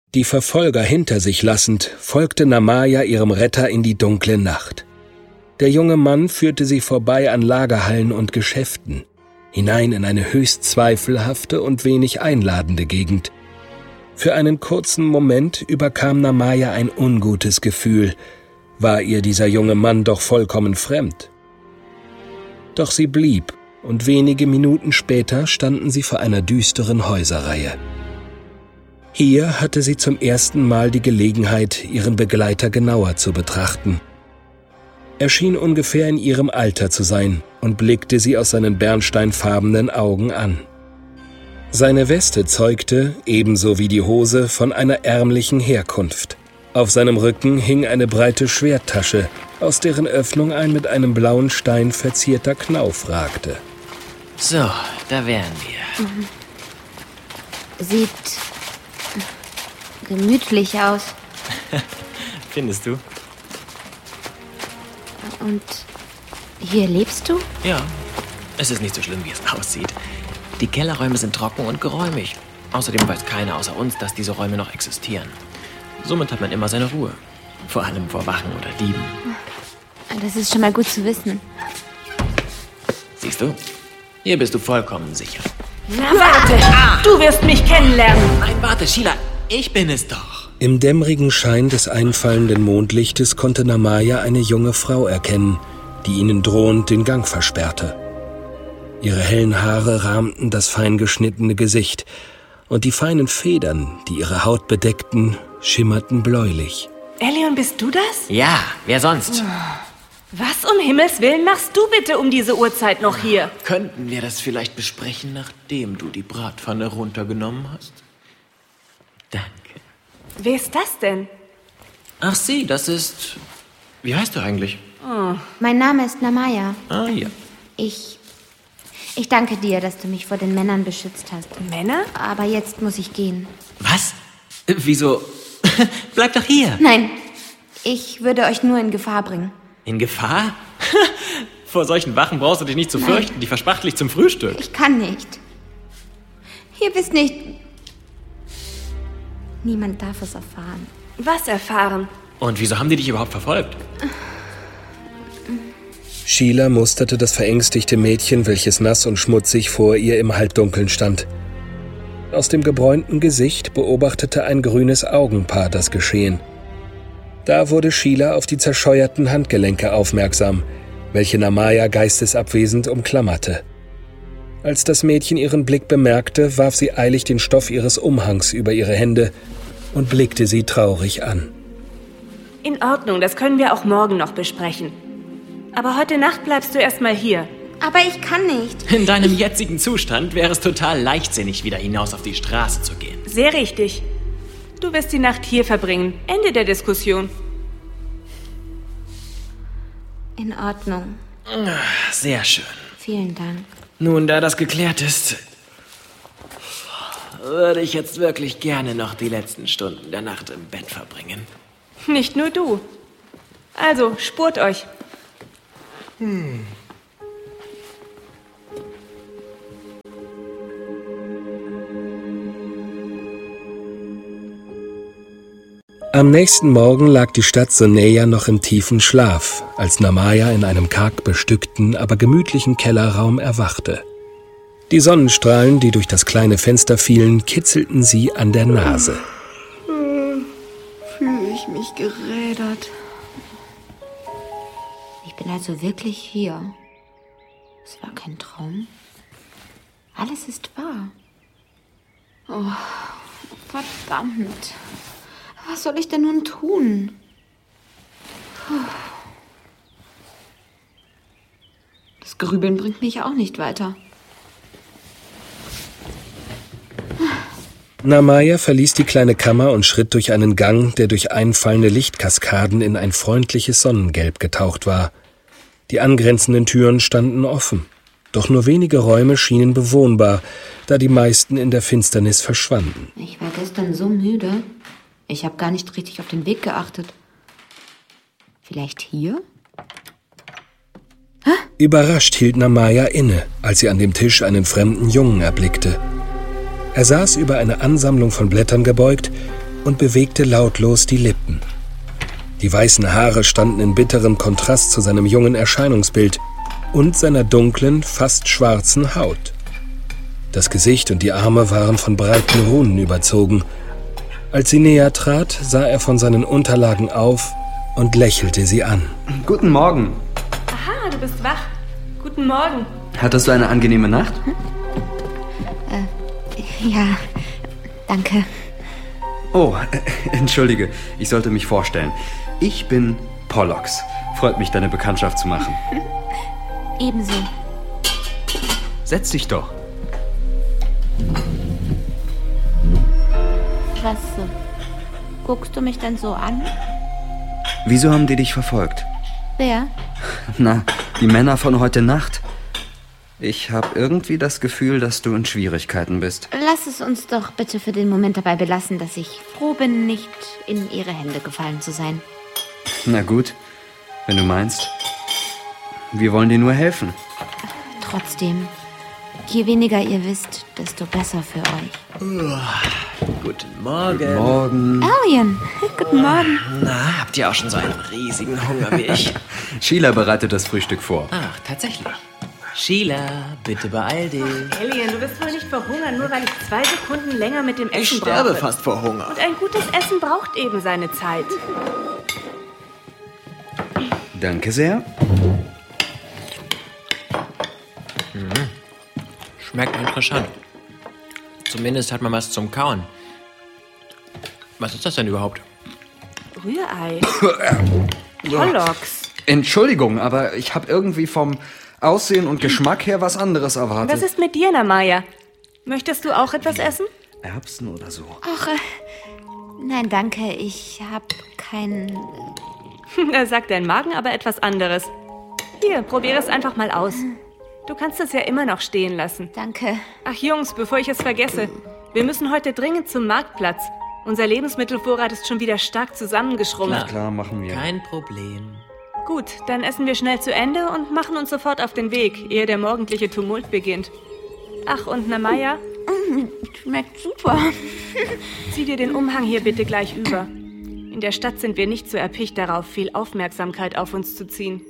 Die Verfolger hinter sich lassend, folgte Namaya ihrem Retter in die dunkle Nacht. Der junge Mann führte sie vorbei an Lagerhallen und Geschäften, hinein in eine höchst zweifelhafte und wenig einladende Gegend. Für einen kurzen Moment überkam Namaya ein ungutes Gefühl. War ihr dieser junge Mann doch vollkommen fremd? Doch sie blieb, und wenige Minuten später standen sie vor einer düsteren Häuserreihe. Hier hatte sie zum ersten Mal die Gelegenheit, ihren Begleiter genauer zu betrachten. Er schien ungefähr in ihrem Alter zu sein und blickte sie aus seinen bernsteinfarbenen Augen an. Seine Weste zeugte, ebenso wie die Hose, von einer ärmlichen Herkunft. Auf seinem Rücken hing eine breite Schwerttasche, aus deren Öffnung ein mit einem blauen Stein verzierter Knauf ragte. So, da wären wir. Sieht gemütlich aus. Findest du? Und hier lebst du? Ja, es ist nicht so schlimm, wie es aussieht. Die Kellerräume sind trocken und geräumig. Außerdem weiß keiner außer uns, dass diese Räume noch existieren. Somit hat man immer seine Ruhe. Vor allem vor Wachen oder Dieben. Das ist schon mal gut zu wissen. Siehst du? Hier bist du vollkommen sicher. Na warte, du wirst mich kennenlernen. Nein, warte, Sheila, ich bin es doch. Im dämmerigen Schein des einfallenden Mondlichtes konnte Namaya eine junge Frau erkennen, die ihnen drohend den Gang versperrte. Ihre hellen Haare rahmten das fein geschnittene Gesicht, und die feinen Federn, die ihre Haut bedeckten, schimmerten bläulich. Elion, bist du das? Ja, wer sonst? Was um Himmels Willen machst du bitte um diese Uhrzeit noch hier? Könnten wir das vielleicht besprechen, nachdem du die Bratpfanne runtergenommen hast? Danke. Wer ist das denn? Ach sie, das ist... Wie heißt du eigentlich? Mein Name ist Namaya. Ah, ja. Ich danke dir, dass du mich vor den Männern beschützt hast. Männer? Aber jetzt muss ich gehen. Was? Wieso? Bleib doch hier. Nein, ich würde euch nur in Gefahr bringen. In Gefahr? Vor solchen Wachen brauchst du dich nicht zu fürchten. Die verspachtelt dich zum Frühstück. Ich kann nicht. Ihr wisst nicht... Niemand darf es erfahren. Was erfahren? Und wieso haben die dich überhaupt verfolgt? Sheila musterte das verängstigte Mädchen, welches nass und schmutzig vor ihr im Halbdunkeln stand. Aus dem gebräunten Gesicht beobachtete ein grünes Augenpaar das Geschehen. Da wurde Sheila auf die zerscheuerten Handgelenke aufmerksam, welche Namaya geistesabwesend umklammerte. Als das Mädchen ihren Blick bemerkte, warf sie eilig den Stoff ihres Umhangs über ihre Hände und blickte sie traurig an. In Ordnung, das können wir auch morgen noch besprechen. Aber heute Nacht bleibst du erstmal hier. Aber ich kann nicht. In deinem jetzigen Zustand wäre es total leichtsinnig, wieder hinaus auf die Straße zu gehen. Sehr richtig. Du wirst die Nacht hier verbringen. Ende der Diskussion. In Ordnung. Sehr schön. Vielen Dank. Nun, da das geklärt ist, würde ich jetzt wirklich gerne noch die letzten Stunden der Nacht im Bett verbringen. Nicht nur du. Also, spurt euch. Am nächsten Morgen lag die Stadt Soneja noch im tiefen Schlaf, als Namaya in einem karg bestückten, aber gemütlichen Kellerraum erwachte. Die Sonnenstrahlen, die durch das kleine Fenster fielen, kitzelten sie an der Nase. Fühle ich mich gerädert. Ich bin also wirklich hier. Es war kein Traum. Alles ist wahr. Oh, verdammt. Was soll ich denn nun tun? Das Grübeln bringt mich auch nicht weiter. Namaya verließ die kleine Kammer und schritt durch einen Gang, der durch einfallende Lichtkaskaden in ein freundliches Sonnengelb getaucht war. Die angrenzenden Türen standen offen, doch nur wenige Räume schienen bewohnbar, da die meisten in der Finsternis verschwanden. Ich war gestern so müde. Ich habe gar nicht richtig auf den Weg geachtet. Vielleicht hier? Hä? Überrascht hielt Namaya inne, als sie an dem Tisch einen fremden Jungen erblickte. Er saß über eine Ansammlung von Blättern gebeugt und bewegte lautlos die Lippen. Die weißen Haare standen in bitterem Kontrast zu seinem jungen Erscheinungsbild und seiner dunklen, fast schwarzen Haut. Das Gesicht und die Arme waren von breiten Runen überzogen. Als sie näher trat, sah er von seinen Unterlagen auf und lächelte sie an. Guten Morgen. Aha, du bist wach. Guten Morgen. Hattest du eine angenehme Nacht? Ja, danke. Oh, entschuldige, ich sollte mich vorstellen. Ich bin Pollux. Freut mich, deine Bekanntschaft zu machen. Ebenso. Setz dich doch. Was guckst du mich denn so an? Wieso haben die dich verfolgt? Wer? Na, die Männer von heute Nacht. Ich habe irgendwie das Gefühl, dass du in Schwierigkeiten bist. Lass es uns doch bitte für den Moment dabei belassen, dass ich froh bin, nicht in ihre Hände gefallen zu sein. Na gut, wenn du meinst. Wir wollen dir nur helfen. Trotzdem, je weniger ihr wisst, desto besser für euch. Guten Morgen. Morgen. Arian, guten Morgen. Na, habt ihr auch schon so einen riesigen Hunger wie ich? Sheila bereitet das Frühstück vor. Ach, tatsächlich. Sheila, bitte beeil dich. Elian, du wirst wohl nicht verhungern, nur weil ich 2 Sekunden länger mit dem Essen Ich sterbe brauche. fast vor Hunger. Und ein gutes Essen braucht eben seine Zeit. Danke sehr. Schmeckt interessant. Zumindest hat man was zum Kauen. Was ist das denn überhaupt? Rührei. Pollux. Entschuldigung, aber ich habe irgendwie vom Aussehen und Geschmack her was anderes erwartet. Was ist mit dir, Namaya? Möchtest du auch etwas essen? Erbsen oder so? Ach, nein, danke, ich hab keinen... Da sagt dein Magen aber etwas anderes. Hier, probiere es einfach mal aus. Du kannst es ja immer noch stehen lassen. Danke. Ach Jungs, bevor ich es vergesse. Wir müssen heute dringend zum Marktplatz. Unser Lebensmittelvorrat ist schon wieder stark zusammengeschrumpft. Klar, machen wir. Kein Problem. Gut, dann essen wir schnell zu Ende und machen uns sofort auf den Weg, ehe der morgendliche Tumult beginnt. Ach, und Namaya, Schmeckt super. zieh dir den Umhang hier bitte gleich über. In der Stadt sind wir nicht so erpicht darauf, viel Aufmerksamkeit auf uns zu ziehen.